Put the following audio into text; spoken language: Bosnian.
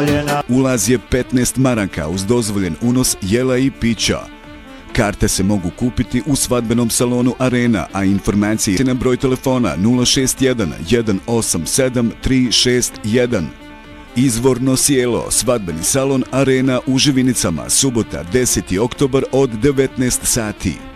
dozvoljena. Ulaz je 15 maraka uz dozvoljen unos jela i pića. Karte se mogu kupiti u svadbenom salonu Arena, a informacije na broj telefona 061 187 361. Izvorno sjelo, svadbeni salon Arena u Živinicama, subota 10. oktobar od 19 sati.